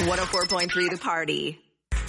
104.3 The Party.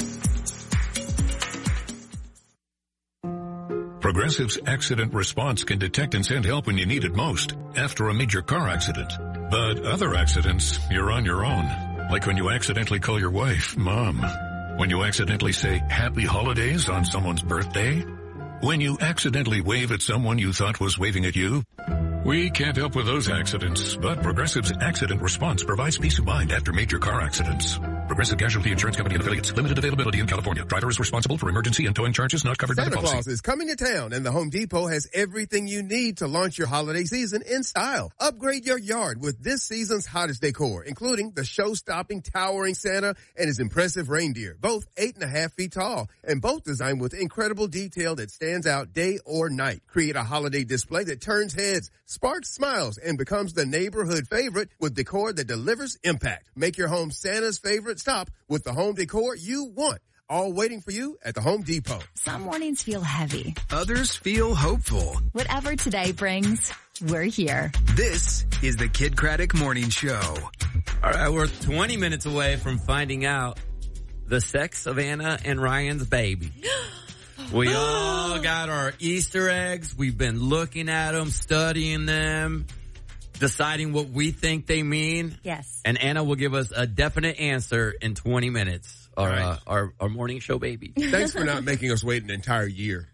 Progressive's accident response can detect and send help when you need it most, after a major car accident. But other accidents, you're on your own. Like when you accidentally call your wife, Mom. When you accidentally say Happy Holidays on someone's birthday. When you accidentally wave at someone you thought was waving at you. We can't help with those accidents, but Progressive's accident response provides peace of mind after major car accidents. Progressive Casualty Insurance Company and affiliates. Limited availability in California. Driver is responsible for emergency and towing charges not covered by the policy. Santa Claus is coming to town, and the Home Depot has everything you need to launch your holiday season in style. Upgrade your yard with this season's hottest decor, including the show-stopping towering Santa and his impressive reindeer, both 8.5 feet tall, and both designed with incredible detail that stands out day or night. Create a holiday display that turns heads, sparks smiles, and becomes the neighborhood favorite with decor that delivers impact. Make your home Santa's favorite stop with the home decor you want. All waiting for you at the Home Depot. Some mornings feel heavy. Others feel hopeful. Whatever today brings, we're here. This is the Kid Craddock Morning Show. All right, we're 20 minutes away from finding out the sex of Anna and Ryan's baby. We all got our Easter eggs. We've been looking at them, studying them, deciding what we think they mean. Yes. And Anna will give us a definite answer in 20 minutes. Our morning show baby. Thanks for not making us wait an entire year.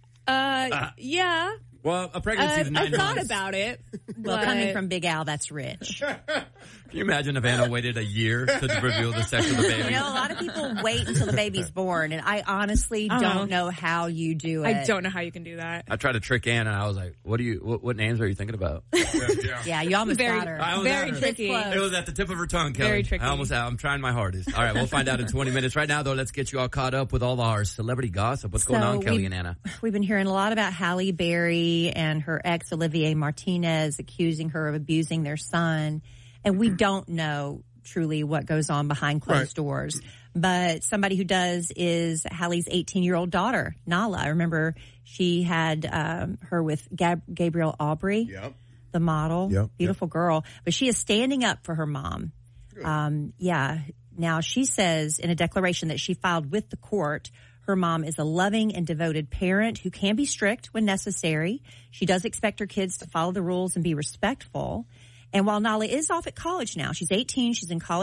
Yeah. Well, a pregnancy is 9 months. I thought about it. Well, coming from Big Al, that's rich. Can you imagine if Anna waited a year to reveal the sex of the baby? You know, a lot of people wait until the baby's born, and I honestly don't know how you do it. I don't know how you can do that. I tried to trick Anna, and I was like, what names are you thinking about? Yeah, you almost got her. Very tricky. It was at the tip of her tongue, Kelly. Very tricky. I'm trying my hardest. All right, we'll find out in 20 minutes. Right now, though, let's get you all caught up with all our celebrity gossip. What's going on, Kelly and Anna? We've been hearing a lot about Halle Berry and her ex, Olivier Martinez, accusing her of abusing their son. And we don't know truly what goes on behind closed doors. But somebody who does is Halle's 18-year-old daughter, Nala. I remember she had her with Gabrielle Aubry, the model. Beautiful girl. But she is standing up for her mom. Now, she says in a declaration that she filed with the court, her mom is a loving and devoted parent who can be strict when necessary. She does expect her kids to follow the rules and be respectful. And while Nala is off at college now, she's 18, she's in college.